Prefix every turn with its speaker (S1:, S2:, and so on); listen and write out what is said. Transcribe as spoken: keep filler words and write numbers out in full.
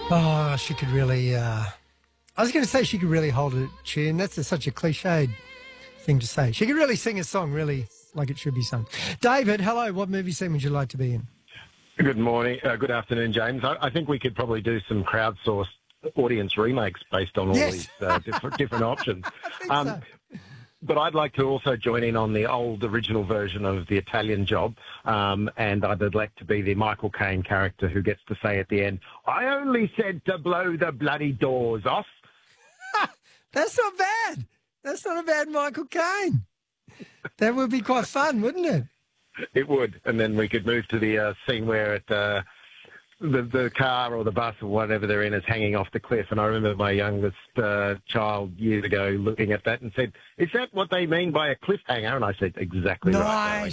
S1: Oh, she could really... Uh, I was going to say she could really hold a tune. That's a, such a cliched thing to say. She could really sing a song really like it should be sung. David, hello. What movie scene would you like to be in?
S2: Good morning. Uh, good afternoon, James. I, I think we could probably do some crowdsourced audience remakes based on all
S1: Yes.
S2: these uh, different, different options.
S1: I think
S2: Um,
S1: so.
S2: But I'd like to also join in on the old original version of The Italian Job, um, and I'd like to be the Michael Caine character who gets to say at the end, "I only said to blow the bloody doors off."
S1: That's not bad. That's not a bad Michael Caine. That would be quite fun, wouldn't it?
S2: It would, and then we could move to the uh, scene where it, uh, the the car or the bus or whatever they're in is hanging off the cliff. And I remember my youngest uh, child years ago looking at that and said, "Is that what they mean by a cliffhanger?" And I said, "Exactly right, darling."
S1: Nice.